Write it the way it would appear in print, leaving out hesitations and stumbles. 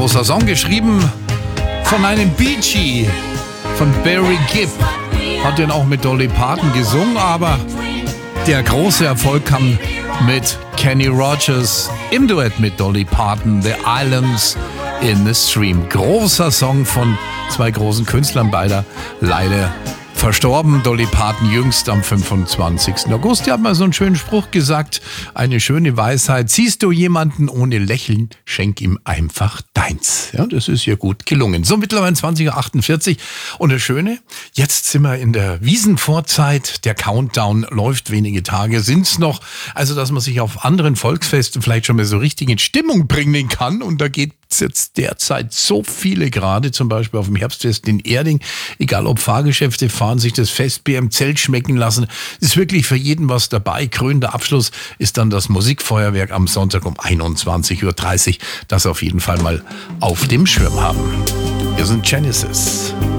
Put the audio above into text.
großer Song, geschrieben von einem Bee Gee, von Barry Gibb. Hat den auch mit Dolly Parton gesungen, aber der große Erfolg kam mit Kenny Rogers im Duett mit Dolly Parton, The Islands in the Stream. Großer Song von zwei großen Künstlern, beider leider verstorben. Dolly Parton jüngst am 25. August. Die hat mal so einen schönen Spruch gesagt, eine schöne Weisheit. Siehst du jemanden ohne Lächeln, schenk ihm einfach deins. Ja, das ist ihr gut gelungen. So, mittlerweile 20.48 Uhr. Und das Schöne, jetzt sind wir in der Wiesenvorzeit. Der Countdown läuft, wenige Tage sind's noch. Also, dass man sich auf anderen Volksfesten vielleicht schon mal so richtig in Stimmung bringen kann. Und da geht jetzt derzeit so viele gerade, zum Beispiel auf dem Herbstfest in Erding, egal ob Fahrgeschäfte fahren, sich das Festbier im Zelt schmecken lassen, ist wirklich für jeden was dabei. Krönender Abschluss ist dann das Musikfeuerwerk am Sonntag um 21.30 Uhr. Das auf jeden Fall mal auf dem Schirm haben. Wir sind Genesis.